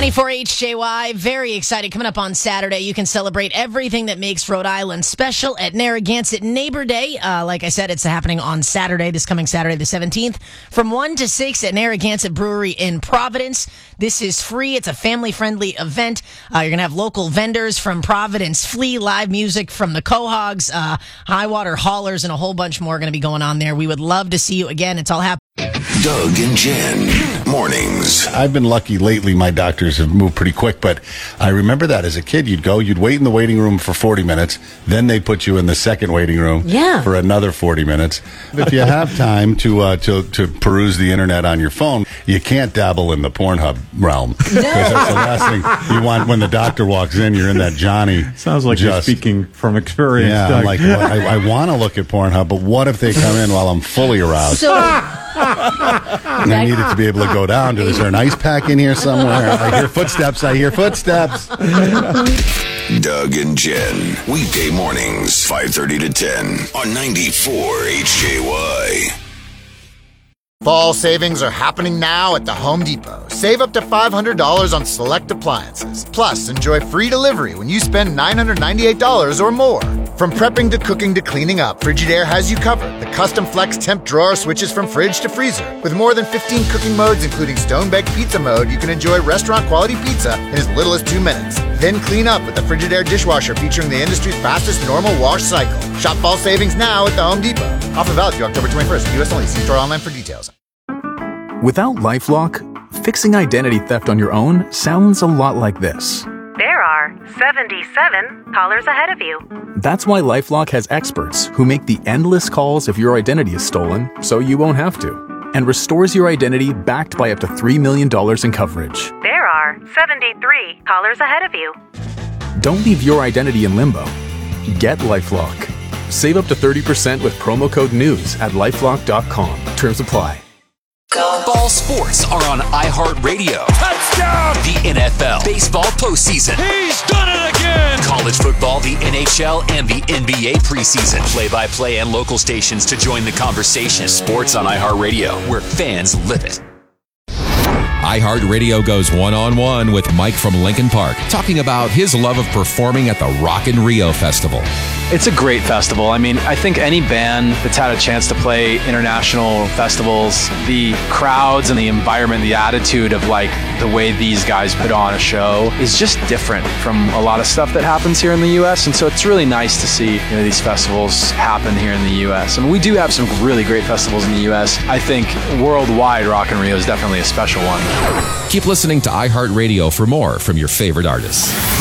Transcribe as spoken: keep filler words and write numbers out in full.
ninety-four H J Y, very excited. Coming up on Saturday, you can celebrate everything that makes Rhode Island special at Narragansett Neighbor Day. Uh, like I said, it's happening on Saturday, this coming Saturday the seventeenth, from one to six at Narragansett Brewery in Providence. This is free. It's a family-friendly event. Uh, you're going to have local vendors from Providence, Flea, live music from the Quahogs, uh, High Water Haulers, and a whole bunch more going to be going on there. We would love to see you again. It's all happening. Doug and Jen, mornings. I've been lucky lately. My doctors have moved pretty quick, but I remember that as a kid, you'd go, you'd wait in the waiting room for forty minutes, then they'd put you in the second waiting room yeah. for another forty minutes. If you have time to, uh, to to peruse the internet on your phone, you can't dabble in the Pornhub realm. Because that's the last thing you want when the doctor walks in, you're in that Johnny. Sounds like just, you're speaking from experience, Yeah, Doug. I'm like, well, I, I want to look at Pornhub, but what if they come in while I'm fully aroused? So... And I needed to be able to go down to, is there an ice pack in here somewhere? I hear footsteps, I hear footsteps. Doug and Jen, weekday mornings, five thirty to ten on ninety-four H J Y. Fall savings are happening now at the Home Depot. Save up to five hundred dollars on select appliances. Plus, enjoy free delivery when you spend nine hundred ninety-eight dollars or more. From prepping to cooking to cleaning up, Frigidaire has you covered. The custom flex temp drawer switches from fridge to freezer. With more than fifteen cooking modes, including stone-baked pizza mode, you can enjoy restaurant-quality pizza in as little as two minutes. Then clean up with the Frigidaire dishwasher featuring the industry's fastest normal wash cycle. Shop fall savings now at the Home Depot. Offer valid through October twenty-first. U S only. See store online for details. Without LifeLock, fixing identity theft on your own sounds a lot like this. There are seventy-seven callers ahead of you. That's why LifeLock has experts who make the endless calls if your identity is stolen, so you won't have to, and restores your identity backed by up to three million dollars in coverage. There are seventy-three callers ahead of you. Don't leave your identity in limbo. Get LifeLock. Save up to thirty percent with promo code NEWS at lifelock dot com. Terms apply. Ball sports are on iHeartRadio. Touchdown! The N F L, baseball postseason. He's done it again! College football, the N H L, and the N B A preseason. Play-by-play and local stations to join the conversation. Sports on iHeartRadio, where fans live it. iHeartRadio goes one-on-one with Mike from Lincoln Park, talking about his love of performing at the Rock in Rio Festival. It's a great festival. I mean, I think any band that's had a chance to play international festivals, the crowds and the environment, the attitude of like the way these guys put on a show is just different from a lot of stuff that happens here in the U S. And so it's really nice to see, you know, these festivals happen here in the U S. I mean, we do have some really great festivals in the U S. I think worldwide Rock in Rio is definitely a special one. Keep listening to iHeartRadio for more from your favorite artists.